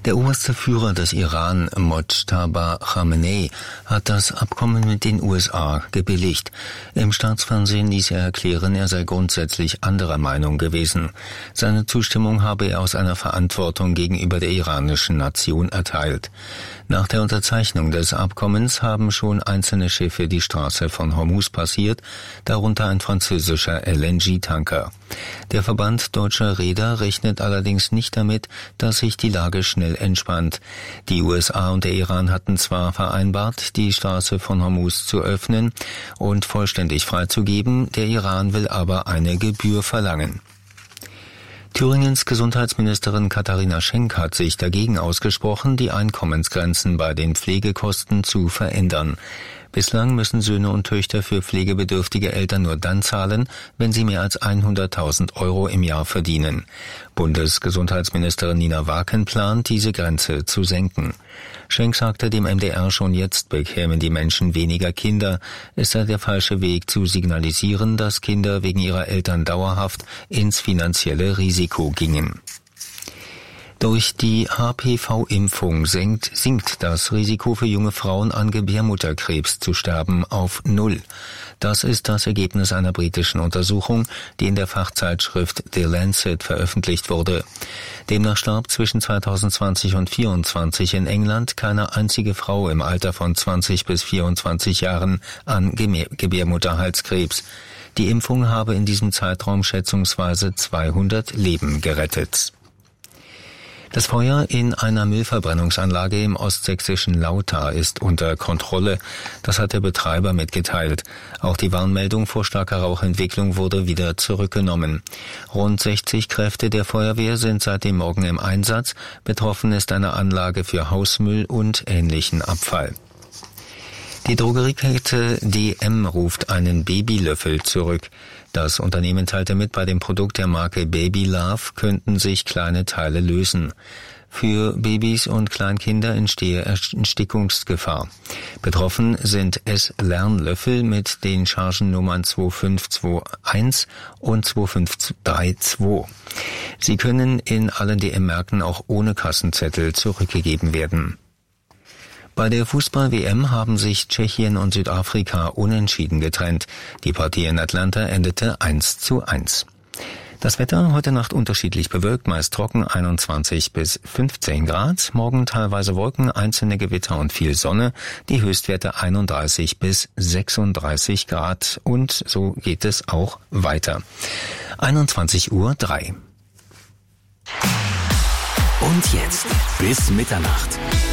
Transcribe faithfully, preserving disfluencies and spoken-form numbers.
Der oberste Führer des Iran, Mojtaba Khamenei, hat das Abkommen mit den U S A gebilligt. Im Staatsfernsehen ließ er erklären, er sei grundsätzlich anderer Meinung gewesen. Seine Zustimmung habe er aus einer Verantwortung gegenüber der iranischen Nation erteilt. Nach der Unterzeichnung des Abkommens haben schon einzelne Schiffe die Straße von Hormuz passiert, darunter ein französischer L N G-Tanker. Der Verband deutscher Reeder rechnet allerdings nicht damit, dass sich die Lage schnell entspannt. Die U S A und der Iran hatten zwar vereinbart, die Straße von Hormuz zu öffnen und vollständig freizugeben, der Iran will aber eine Gebühr verlangen. Thüringens Gesundheitsministerin Katharina Schenk hat sich dagegen ausgesprochen, die Einkommensgrenzen bei den Pflegekosten zu verändern. Bislang müssen Söhne und Töchter für pflegebedürftige Eltern nur dann zahlen, wenn sie mehr als hunderttausend Euro im Jahr verdienen. Bundesgesundheitsministerin Nina Waken plant, diese Grenze zu senken. Schenk sagte dem M D R, schon jetzt bekämen die Menschen weniger Kinder. Es sei der falsche Weg zu signalisieren, dass Kinder wegen ihrer Eltern dauerhaft ins finanzielle Risiko gingen. Durch die H P V-Impfung sinkt, sinkt das Risiko für junge Frauen an Gebärmutterkrebs zu sterben auf Null. Das ist das Ergebnis einer britischen Untersuchung, die in der Fachzeitschrift The Lancet veröffentlicht wurde. Demnach starb zwischen zweitausendzwanzig und vierundzwanzig in England keine einzige Frau im Alter von zwanzig bis vierundzwanzig Jahren an Gebärmutterhalskrebs. Die Impfung habe in diesem Zeitraum schätzungsweise zweihundert Leben gerettet. Das Feuer in einer Müllverbrennungsanlage im ostsächsischen Lauta ist unter Kontrolle. Das hat der Betreiber mitgeteilt. Auch die Warnmeldung vor starker Rauchentwicklung wurde wieder zurückgenommen. Rund sechzig Kräfte der Feuerwehr sind seit dem Morgen im Einsatz. Betroffen ist eine Anlage für Hausmüll und ähnlichen Abfall. Die Drogeriekette D M ruft einen Babylöffel zurück. Das Unternehmen teilte mit, bei dem Produkt der Marke Baby Love könnten sich kleine Teile lösen. Für Babys und Kleinkinder entstehe Erstickungsgefahr. Betroffen sind S-Lernlöffel mit den Chargennummern zwei fünf zwei eins und zwei fünf drei zwei. Sie können in allen D M-Märkten auch ohne Kassenzettel zurückgegeben werden. Bei der Fußball-W M haben sich Tschechien und Südafrika unentschieden getrennt. Die Partie in Atlanta endete eins zu eins. Das Wetter heute Nacht unterschiedlich bewölkt, meist trocken, einundzwanzig bis fünfzehn Grad. Morgen teilweise Wolken, einzelne Gewitter und viel Sonne. Die Höchstwerte einunddreißig bis sechsunddreißig Grad. Und so geht es auch weiter. einundzwanzig Uhr drei. Und jetzt bis Mitternacht.